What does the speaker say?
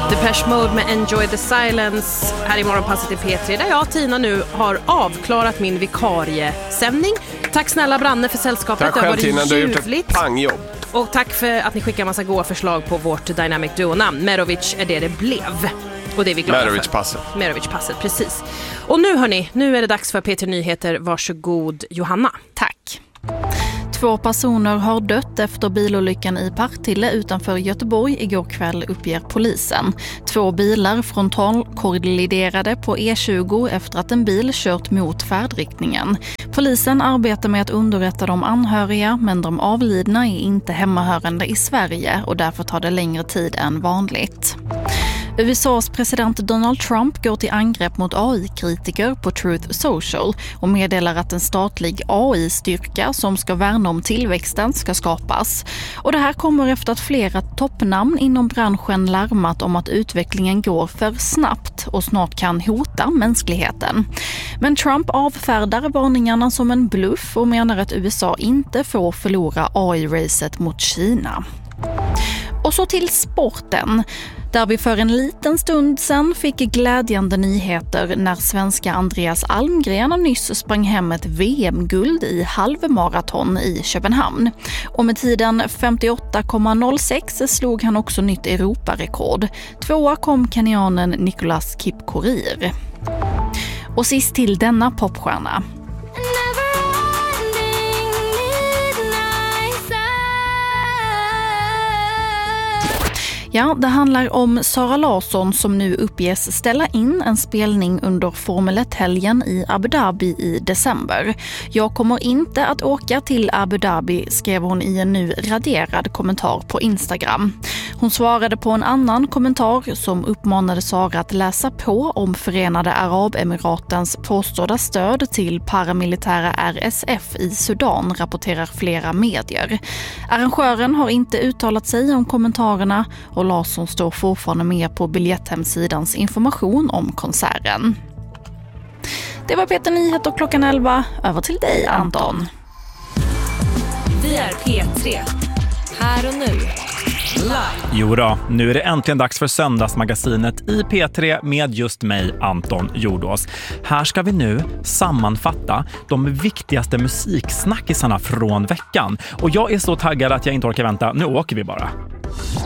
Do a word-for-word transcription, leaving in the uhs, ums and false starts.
Depeche Mode med Enjoy the Silence här i Morgonpasset i P tre, där jag, Tina, nu har avklarat min vikariesändning. Tack snälla Branne för sällskapet. Tack själv, Tina, du har gjort ett pangjobb. Och tack för att ni skickar en massa goda förslag på vårt Dynamic Duo-namn. Merovic är det det blev. Och det är vi glada för. Merovic-passet. Merovic-passet, precis. Och nu hörni, nu är det dags för P tre Nyheter. Varsågod Johanna. Tack. Två personer har dött efter bilolyckan i Partille utanför Göteborg igår kväll, uppger polisen. Två bilar frontalkolliderade på E tjugo efter att en bil kört mot färdriktningen. Polisen arbetar med att underrätta de anhöriga, men de avlidna är inte hemmahörande i Sverige och därför tar det längre tid än vanligt. U S A:s president Donald Trump går till angrepp mot A I-kritiker på Truth Social och meddelar att en statlig A I-styrka som ska värna om tillväxten ska skapas. Och det här kommer efter att flera toppnamn inom branschen larmat om att utvecklingen går för snabbt och snart kan hota mänskligheten. Men Trump avfärdar varningarna som en bluff och menar att U S A inte får förlora A I-racet mot Kina. Och så till sporten, där vi för en liten stund sedan fick glädjande nyheter när svenska Andreas Almgren nyss sprang hem ett V M-guld i halvmaraton i Köpenhamn. Och med tiden femtioåtta komma noll sex slog han också nytt Europarekord. Tvåa kom kenyanen Nicolas Kipkorir. Och sist till denna popstjärna. Ja, det handlar om Sara Larsson som nu uppges ställa in en spelning under Formel ett-helgen i Abu Dhabi i december. Jag kommer inte att åka till Abu Dhabi, skrev hon i en nu raderad kommentar på Instagram. Hon svarade på en annan kommentar som uppmanade Sara att läsa på om Förenade Arabemiratens påstådda stöd till paramilitära R S F i Sudan, rapporterar flera medier. Arrangören har inte uttalat sig om kommentarerna och Larsson står fortfarande med på biljetthemsidans information om konserten. Det var P tre Nyheter och klockan elva. Över till dig, Anton. Vi är P tre. Här och nu. Jo då, nu är det äntligen dags för söndagsmagasinet i P tre med just mig, Anton Jordås. Här ska vi nu sammanfatta de viktigaste musiksnackisarna från veckan. Och jag är så taggad att jag inte orkar vänta. Nu åker vi bara.